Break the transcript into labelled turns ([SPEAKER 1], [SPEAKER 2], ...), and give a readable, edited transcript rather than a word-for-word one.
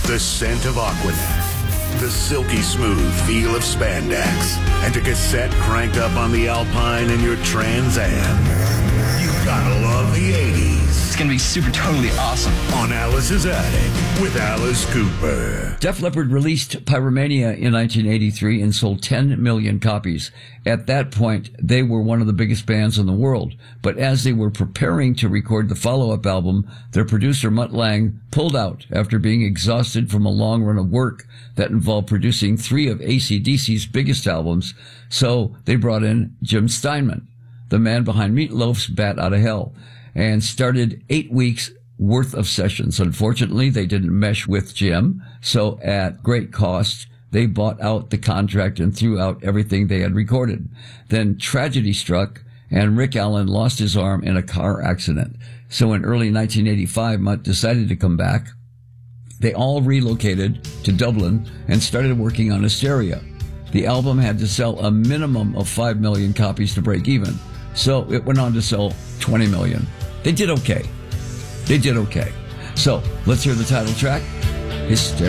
[SPEAKER 1] the scent of Aquanet, the silky smooth feel of spandex, and a cassette cranked up on the Alpine in your Trans Am. You gotta love the 80s.
[SPEAKER 2] It's going to be super totally awesome.
[SPEAKER 1] On Alice's Attic with Alice Cooper.
[SPEAKER 3] Def Leppard released Pyromania in 1983 and sold 10 million copies. At that point, they were one of the biggest bands in the world. But as they were preparing to record the follow-up album, their producer Mutt Lange pulled out after being exhausted from a long run of work that involved producing 3 of AC/DC's biggest albums. So they brought in Jim Steinman, the man behind Meat Loaf's Bat Outta Hell, and started 8 weeks worth of sessions. Unfortunately, they didn't mesh with Jim, so at great cost, they bought out the contract and threw out everything they had recorded. Then tragedy struck, and Rick Allen lost his arm in a car accident. So in early 1985, Mutt decided to come back. They all relocated to Dublin and started working on Hysteria. The album had to sell a minimum of 5 million copies to break even, so it went on to sell 20 million. They did okay. So let's hear the title track, Hysteria.